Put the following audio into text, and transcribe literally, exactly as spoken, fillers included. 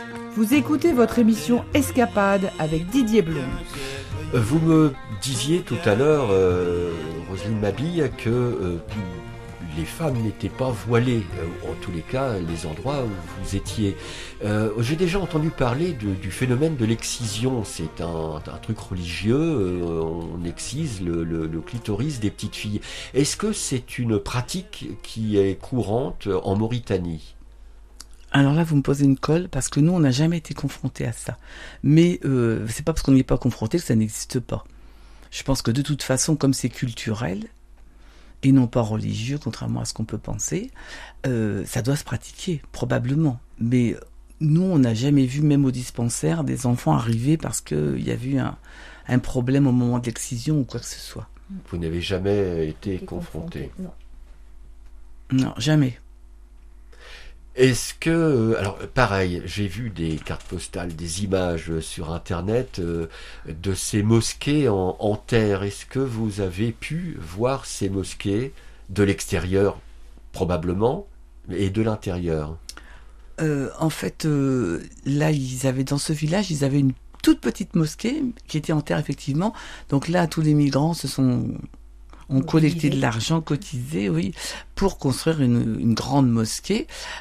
Vous écoutez votre émission Escapade avec Didier Blum. Vous me disiez tout à l'heure, euh, Roselyne Mabille, que euh, les femmes n'étaient pas voilées, euh, en tous les cas, les endroits où vous étiez. Euh, j'ai déjà entendu parler de, du phénomène de l'excision. C'est un, un truc religieux, euh, on excise le, le, le clitoris des petites filles. Est-ce que c'est une pratique qui est courante en Mauritanie ? Alors là, vous me posez une colle, parce que nous, on n'a jamais été confrontés à ça. Mais euh, c'est pas parce qu'on n'y est pas confronté que ça n'existe pas. Je pense que de toute façon, comme c'est culturel, et non pas religieux, contrairement à ce qu'on peut penser, euh, ça doit se pratiquer, probablement. Mais nous, on n'a jamais vu, même au dispensaire, des enfants arriver parce qu'il y a eu un, un problème au moment de l'excision ou quoi que ce soit. Vous n'avez jamais été confronté ? Non. Non, jamais. Est-ce que, alors pareil, j'ai vu des cartes postales, des images sur internet euh, de ces mosquées en, en terre. Est-ce que vous avez pu voir ces mosquées de l'extérieur, probablement, et de l'intérieur ? euh, En fait, euh, là, ils avaient dans ce village, ils avaient une toute petite mosquée qui était en terre, effectivement. Donc là, tous les migrants se sont... ont collecté de l'argent, cotisé, oui, pour construire une, une grande mosquée.